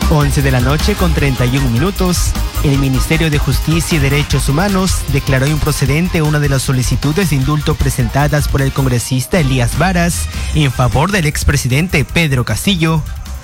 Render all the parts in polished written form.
11 de la noche con 31 minutos. El Ministerio de Justicia y Derechos Humanos declaró improcedente una de las solicitudes de indulto presentadas por el congresista Elías Varas en favor del expresidente Pedro Castillo.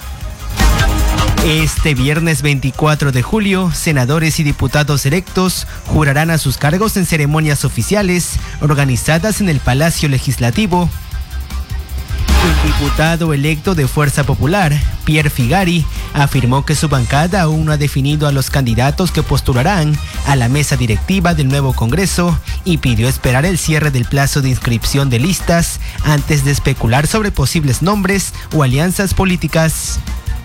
Este viernes 24 de julio, senadores y diputados electos jurarán a sus cargos en ceremonias oficiales organizadas en el Palacio Legislativo. El diputado electo de Fuerza Popular, Pierre Figari, afirmó que su bancada aún no ha definido a los candidatos que postularán a la mesa directiva del nuevo Congreso y pidió esperar el cierre del plazo de inscripción de listas antes de especular sobre posibles nombres o alianzas políticas.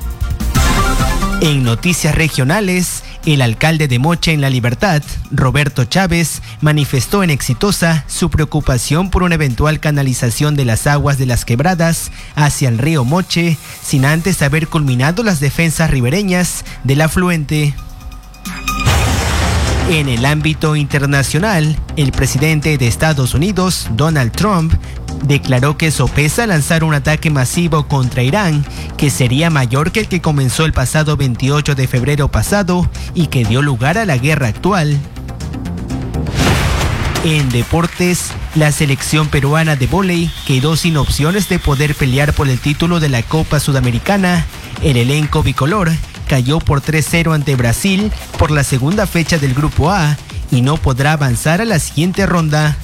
En noticias regionales, el alcalde de Moche en La Libertad, Roberto Chávez, manifestó en Exitosa su preocupación por una eventual canalización de las aguas de las quebradas hacia el río Moche, sin antes haber culminado las defensas ribereñas del afluente. En el ámbito internacional, el presidente de Estados Unidos, Donald Trump, declaró que sopesa lanzar un ataque masivo contra Irán, que sería mayor que el que comenzó el pasado 28 de febrero pasado y que dio lugar a la guerra actual. En deportes, la selección peruana de vóley quedó sin opciones de poder pelear por el título de la Copa Sudamericana. El elenco bicolor cayó por 3-0 ante Brasil por la segunda fecha del Grupo A y no podrá avanzar a la siguiente ronda.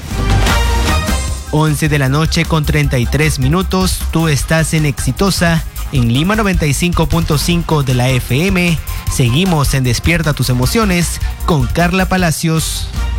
11 de la noche con 33 minutos, tú estás en Exitosa, en Lima 95.5 de la FM. Seguimos en Despierta tus emociones con Carla Palacios.